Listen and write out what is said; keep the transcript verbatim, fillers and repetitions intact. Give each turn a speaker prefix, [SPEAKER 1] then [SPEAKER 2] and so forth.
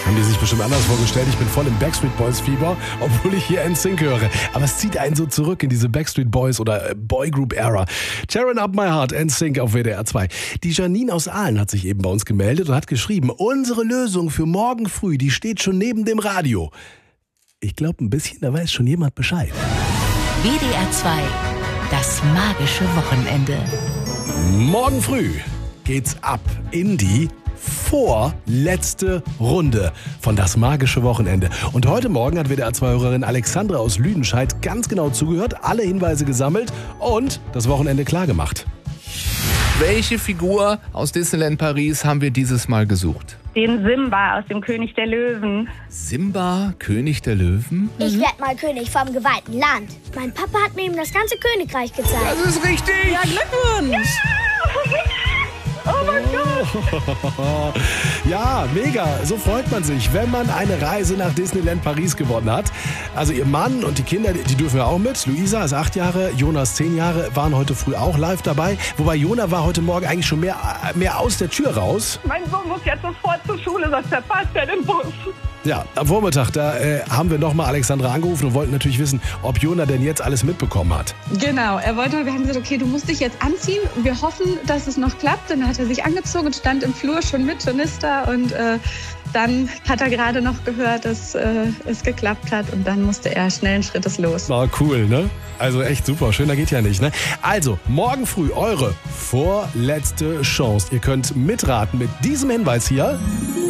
[SPEAKER 1] Haben die sich bestimmt anders vorgestellt. Ich bin voll im Backstreet Boys Fieber, obwohl ich hier N Sync höre. Aber es zieht einen so zurück in diese Backstreet Boys oder Boygroup Era. Tearing Up My Heart, N Sync auf W D R zwei. Die Janine aus Aalen hat sich eben bei uns gemeldet und hat geschrieben, unsere Lösung für morgen früh, die steht schon neben dem Radio. Ich glaube ein bisschen, da weiß schon jemand Bescheid.
[SPEAKER 2] W D R zwei, das magische Wochenende.
[SPEAKER 1] Morgen früh geht's ab in die vorletzte Runde von Das magische Wochenende. Und heute Morgen hat W D R zwei-Hörerin Alexandra aus Lüdenscheid ganz genau zugehört, alle Hinweise gesammelt und das Wochenende klargemacht.
[SPEAKER 3] Welche Figur aus Disneyland Paris haben wir dieses Mal gesucht?
[SPEAKER 4] Den Simba aus dem König der Löwen.
[SPEAKER 3] Simba, König der Löwen?
[SPEAKER 5] Ich werde mal König vom geweihten Land. Mein Papa hat mir eben das ganze Königreich gezeigt.
[SPEAKER 3] Das ist richtig!
[SPEAKER 6] Ja, Glückwunsch!
[SPEAKER 4] Oh mein Gott!
[SPEAKER 1] Ja, mega. So freut man sich, wenn man eine Reise nach Disneyland Paris gewonnen hat. Also ihr Mann und die Kinder, die dürfen ja auch mit. Luisa ist acht Jahre, Jonas zehn Jahre, waren heute früh auch live dabei. Wobei Jona war heute Morgen eigentlich schon mehr, mehr aus der Tür raus.
[SPEAKER 4] Mein Sohn muss jetzt sofort zur Schule, sonst verpasst er den Bus.
[SPEAKER 1] Ja, am Vormittag, da äh, haben wir nochmal Alexandra angerufen und wollten natürlich wissen, ob Jona denn jetzt alles mitbekommen hat.
[SPEAKER 6] Genau, er wollte, wir haben gesagt, okay, du musst dich jetzt anziehen. Wir hoffen, dass es noch klappt. Dann hat er sich angezogen und stand im Flur schon mit, schon ist da. Und äh, dann hat er gerade noch gehört, dass äh, es geklappt hat. Und dann musste er schnellen Schrittes los.
[SPEAKER 1] Na, cool, ne? Also echt super, schöner geht ja nicht, ne? Also, morgen früh eure vorletzte Chance. Ihr könnt mitraten mit diesem Hinweis hier.